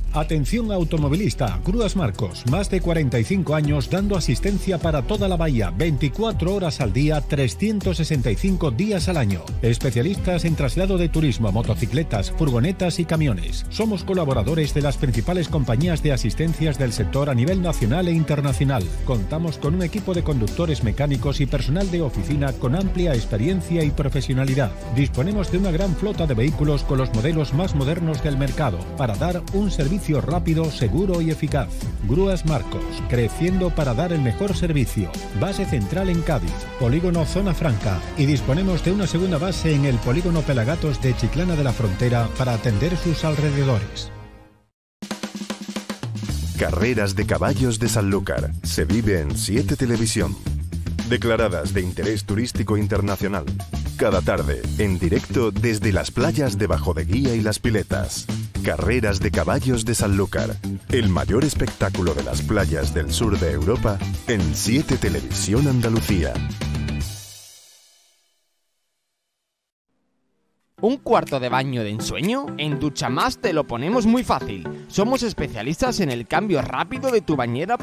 Atención automovilista, Grúas Marcos, más de 45 años dando asistencia para toda la bahía, 24 horas al día, 365 días al año. Especialistas en traslado de turismo, motocicletas, furgonetas y camiones. Somos colaboradores de las principales compañías de asistencias del sector a nivel nacional e internacional. Contamos con un equipo de conductores mecánicos y personal de oficina con amplia experiencia y profesionalidad. Disponemos de una gran flota de vehículos con los modelos más modernos del mercado para dar un servicio rápido, seguro y eficaz. Grúas Marcos, creciendo para dar el mejor servicio. Base central en Cádiz, polígono Zona Franca, y disponemos de una segunda base en el polígono Pelagatos de Chiclana de la Frontera para atender sus alrededores. Carreras de caballos de Sanlúcar. Se vive en 7 Televisión. Declaradas de interés turístico internacional. Cada tarde, en directo desde las playas de Bajo de Guía y Las Piletas. Carreras de caballos de Sanlúcar. El mayor espectáculo de las playas del sur de Europa en 7 Televisión Andalucía. ¿Un cuarto de baño de ensueño? En Duchamás te lo ponemos muy fácil. Somos especialistas en el cambio rápido de tu bañera